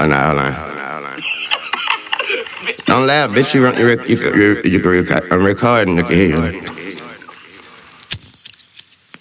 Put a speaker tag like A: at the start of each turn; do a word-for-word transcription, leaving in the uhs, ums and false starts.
A: Oh, no, hold on. Don't laugh, bitch. You, run, you, rec- you, you, you, you can record. I'm recording. You can hear you.